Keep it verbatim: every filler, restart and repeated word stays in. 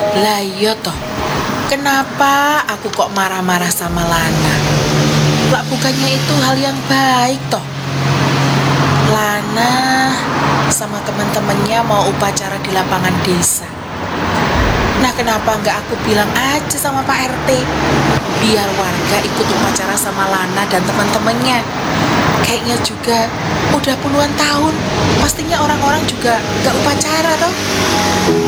Lah iya toh, kenapa aku kok marah-marah sama Lana? Lah bukannya itu hal yang baik toh. Lana sama teman-temannya mau upacara di lapangan desa. Nah kenapa nggak aku bilang aja sama Pak R T, biar warga ikut upacara sama Lana dan teman-temannya. Kayaknya juga udah puluhan tahun, pastinya orang-orang juga nggak upacara toh.